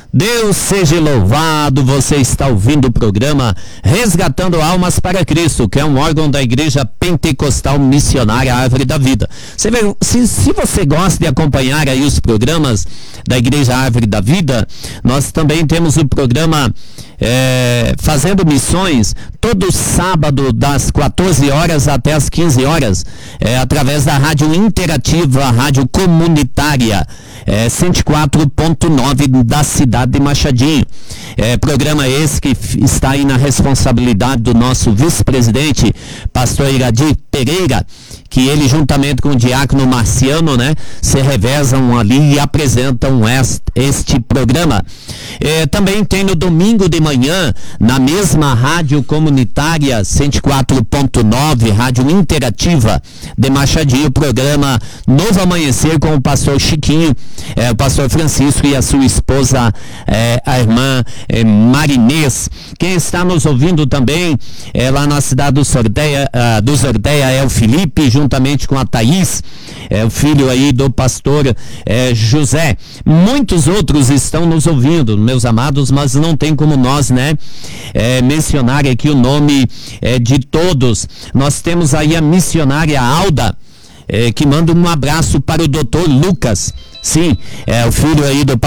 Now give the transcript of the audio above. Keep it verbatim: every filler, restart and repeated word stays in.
Deus seja louvado, você está ouvindo o programa Resgatando Almas para Cristo, que é um órgão da Igreja Pentecostal Missionária Árvore da Vida. Você vê, se, se você gosta de acompanhar aí os programas da Igreja Árvore da Vida, nós também temos o programa é, Fazendo Missões, todo sábado das quatorze horas até as quinze horas, é, através da Rádio Interativa, Rádio Comunitária, é, cento e quatro ponto nove da cidade de Machadinho. É, programa esse que está aí na responsabilidade do nosso vice-presidente, pastor Iradir Pereira, que ele juntamente com o diácono Marciano, né, se revezam ali e apresentam este, este programa. É, também tem no domingo de manhã, na mesma rádio comunitária cento e quatro ponto nove, rádio interativa de Machadinho, o programa Novo Amanhecer com o pastor Chiquinho, é, o pastor Francisco e a sua esposa, é, a irmã é, Marinês. Quem está nos ouvindo também é, lá na cidade do Sordeia, uh, do Sordeia é o Felipe, juntamente com a Thaís, é, o filho aí do pastor é, José. Muitos outros estão nos ouvindo, meus amados, mas não tem como nós, né, é, mencionar aqui o nome é, de todos. Nós temos aí a missionária Alda, é, que manda um abraço para o doutor Lucas. Sim, é o filho aí do